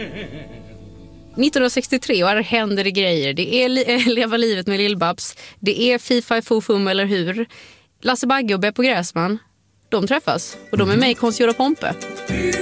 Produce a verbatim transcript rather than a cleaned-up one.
nittonhundrasextiotre och här händer det grejer. Det är li- Leva livet med Lill-Babs. Det är Fy-Fi Fo-Fum eller hur? Lasse Bagge och Beppo Gräsman, de träffas. Och de är med i Konst, Göra Pompe.